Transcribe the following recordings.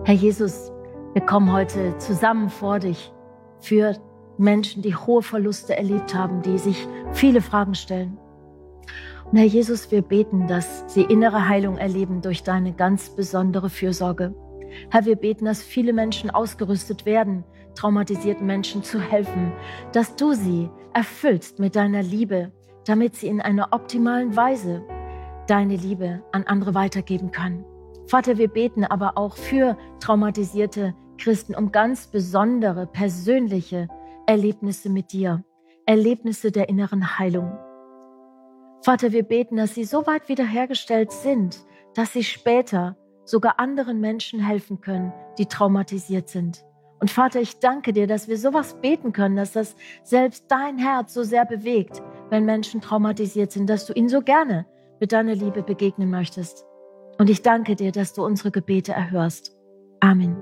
Herr Jesus, wir kommen heute zusammen vor dich für Menschen, die hohe Verluste erlebt haben, die sich viele Fragen stellen. Und Herr Jesus, wir beten, dass sie innere Heilung erleben durch deine ganz besondere Fürsorge. Herr, wir beten, dass viele Menschen ausgerüstet werden, traumatisierten Menschen zu helfen, dass du sie erfüllst mit deiner Liebe, damit sie in einer optimalen Weise deine Liebe an andere weitergeben können. Vater, wir beten aber auch für traumatisierte Christen um ganz besondere persönliche Erlebnisse mit dir, Erlebnisse der inneren Heilung. Vater, wir beten, dass sie so weit wiederhergestellt sind, dass sie später sogar anderen Menschen helfen können, die traumatisiert sind. Und Vater, ich danke dir, dass wir sowas beten können, dass das selbst dein Herz so sehr bewegt, wenn Menschen traumatisiert sind, dass du ihnen so gerne mit deiner Liebe begegnen möchtest. Und ich danke dir, dass du unsere Gebete erhörst. Amen.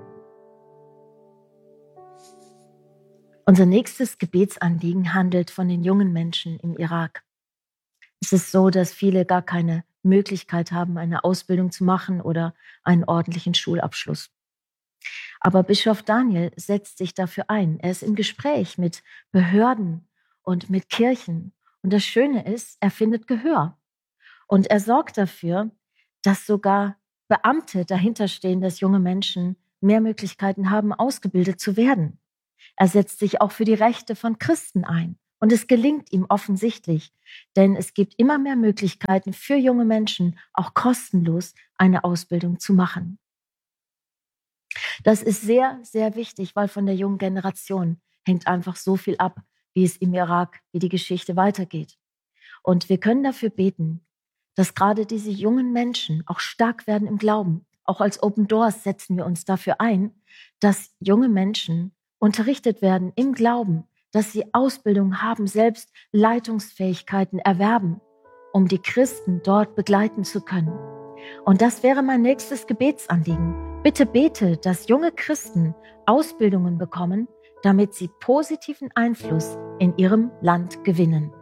Unser nächstes Gebetsanliegen handelt von den jungen Menschen im Irak. Es ist so, dass viele gar keine Möglichkeit haben, eine Ausbildung zu machen oder einen ordentlichen Schulabschluss. Aber Bischof Daniel setzt sich dafür ein. Er ist im Gespräch mit Behörden und mit Kirchen. Und das Schöne ist, er findet Gehör. Und er sorgt dafür, dass sogar Beamte dahinter stehen, dass junge Menschen mehr Möglichkeiten haben, ausgebildet zu werden. Er setzt sich auch für die Rechte von Christen ein. Und es gelingt ihm offensichtlich, denn es gibt immer mehr Möglichkeiten für junge Menschen, auch kostenlos eine Ausbildung zu machen. Das ist sehr, sehr wichtig, weil von der jungen Generation hängt einfach so viel ab, wie es im Irak, wie die Geschichte weitergeht. Und wir können dafür beten, dass gerade diese jungen Menschen auch stark werden im Glauben. Auch als Open Doors setzen wir uns dafür ein, dass junge Menschen unterrichtet werden im Glauben, dass sie Ausbildung haben, selbst Leitungsfähigkeiten erwerben, um die Christen dort begleiten zu können. Und das wäre mein nächstes Gebetsanliegen. Bitte bete, dass junge Christen Ausbildungen bekommen, damit sie positiven Einfluss in ihrem Land gewinnen.